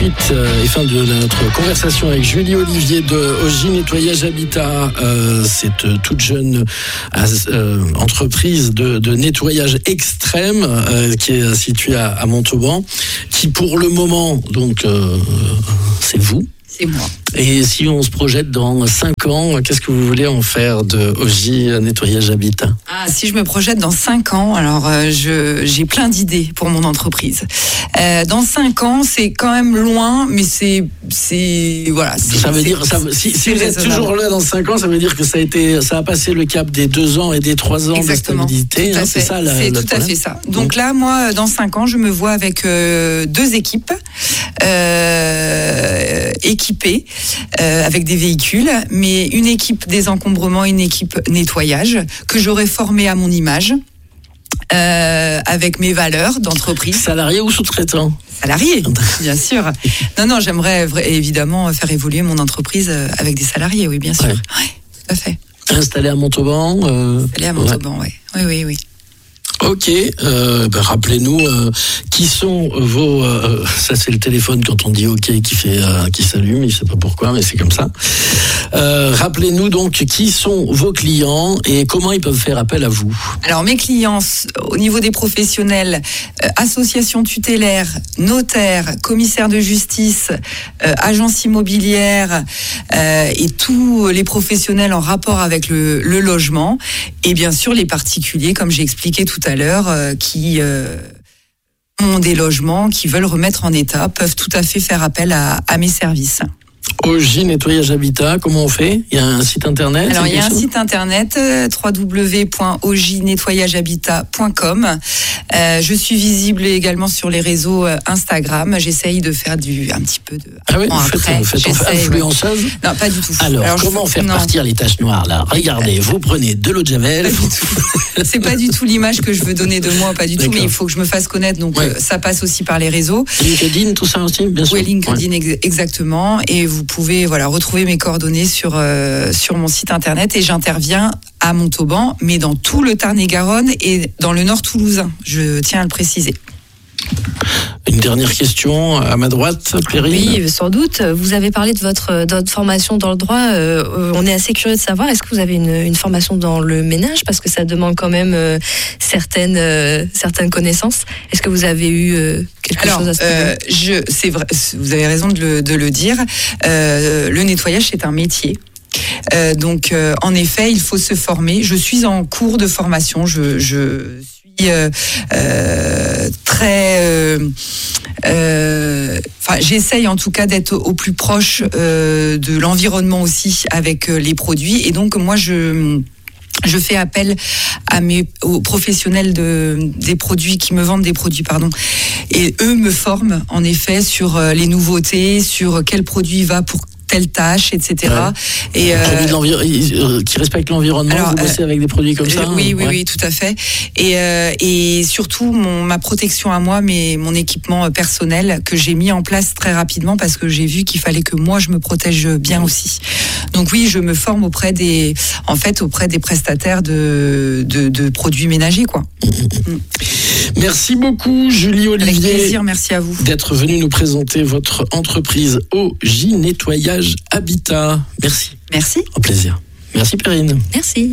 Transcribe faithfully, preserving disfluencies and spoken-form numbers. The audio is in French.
suite euh, et fin de notre conversation avec Julie Olivier de Ogi Nettoyage Habitat. Euh, cette euh, toute jeune euh, entreprise de, de nettoyage extrême euh, qui est située à, à Montauban, qui pour le moment, donc, euh, c'est vous. C'est moi. Et si on se projette dans cinq ans, qu'est-ce que vous voulez en faire de Ogi Nettoyage Habitat ? Ah, si je me projette dans cinq ans, alors euh, je, j'ai plein d'idées pour mon entreprise. Euh, dans cinq ans, c'est quand même loin, mais c'est, c'est voilà. C'est, ça veut c'est, dire, ça, si, si vous êtes toujours là dans cinq ans, ça veut dire que ça a été, ça a passé le cap des deux ans et des trois ans. Exactement. De stabilité. Hein, c'est ça, la, c'est tout problème. à fait ça. Donc là, moi, dans cinq ans, je me vois avec euh, deux équipes euh, équipées. Euh, avec des véhicules, mais une équipe désencombrement, une équipe nettoyage que j'aurais formée à mon image, euh, avec mes valeurs d'entreprise. Salarié ou sous-traitant ? Salarié, bien sûr. Non, non, j'aimerais évidemment faire évoluer mon entreprise avec des salariés, oui, bien sûr. Ouais, ouais, tout à fait. Installé à Montauban euh... Installé à Montauban, ouais. oui. Oui, oui, oui. Ok, euh, ben rappelez-nous euh, qui sont vos. Euh, ça c'est le téléphone quand on dit OK qui fait, euh, qui s'allume. Je sais pas pourquoi, mais c'est comme ça. Euh, rappelez-nous donc qui sont vos clients et comment ils peuvent faire appel à vous. Alors mes clients, au niveau des professionnels, euh, associations tutélaires, notaires, commissaires de justice, euh, agences immobilières euh, et tous les professionnels en rapport avec le, le logement, et bien sûr les particuliers, comme j'ai expliqué tout à l'heure, euh, qui euh, ont des logements, qui veulent remettre en état, peuvent tout à fait faire appel à, à mes services. Ogi Nettoyage Habitat, comment on fait ? Il y a un site internet ? Alors il y a un site internet euh, w w w point ogi nettoyage habitat point com. Euh, je suis visible également sur les réseaux euh, Instagram. J'essaye de faire du un petit peu de. Ah oui, vous après, faites, vous faites influenceuse ? Non, pas du tout. Alors, Alors comment je... faire non. partir les taches noires là ? Regardez, vous prenez de l'eau de javel. C'est pas du tout l'image que je veux donner de moi, pas du D'accord. tout. Mais il faut que je me fasse connaître, donc ouais. euh, ça passe aussi par les réseaux. LinkedIn, tout ça aussi, bien sûr. Oui, LinkedIn ouais. exactement. Et vous pouvez voilà retrouver mes coordonnées sur euh, sur mon site internet, et j'interviens à Montauban, mais dans tout le Tarn-et-Garonne et dans le Nord toulousain. Je tiens à le préciser. Une dernière question à ma droite, Perrine. Oui, sans doute. Vous avez parlé de votre, de votre formation dans le droit. Euh, on est assez curieux de savoir, est-ce que vous avez une, une formation dans le ménage ? Parce que ça demande quand même euh, certaines, euh, certaines connaissances. Est-ce que vous avez eu euh, quelque Alors, chose à ce euh, je, c'est vrai, vous avez raison de le, de le dire. Euh, le nettoyage, c'est un métier. Euh, donc, euh, en effet, il faut se former. Je suis en cours de formation. Je, je suis euh, euh, très... Euh, euh, enfin, j'essaye en tout cas d'être au plus proche euh, de l'environnement aussi avec euh, les produits. Et donc, moi, je... Je fais appel à mes aux professionnels de des produits qui me vendent des produits, pardon, et eux me forment en effet sur les nouveautés, sur quel produit va pour telle tâche, et cetera. Ouais. Et euh, qui respectent l'environnement. Alors, vous bossez euh, avec des produits comme ça. Oui, oui, ouais. oui, tout à fait. Et euh, et surtout mon ma protection à moi, mais mon équipement personnel que j'ai mis en place très rapidement parce que j'ai vu qu'il fallait que moi je me protège bien aussi. Donc oui, je me forme auprès des en fait auprès des prestataires de de, de produits ménagers, quoi. Mmh. Merci beaucoup, Julie Olivier. Avec plaisir, merci à vous d'être venue nous présenter votre entreprise Ogi Nettoyage Habitat. Merci. Merci. Au plaisir. Merci, Perrine. Merci.